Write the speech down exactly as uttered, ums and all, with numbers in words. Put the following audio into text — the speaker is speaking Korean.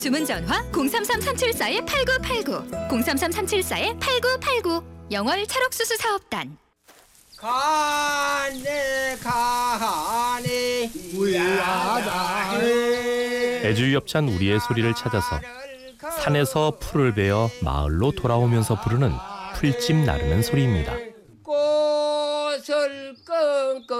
주문 전화 공삼삼 삼칠사 팔구팔구 공삼삼 삼칠사 팔구팔구 영월 찰옥수수 사업단. 가네 가네 우야다. 애주협찬 우리의 소리를 찾아서 산에서 풀을 베어 마을로 돌아오면서 부르는 풀집 나르는 소리입니다. 꽃을 끙끙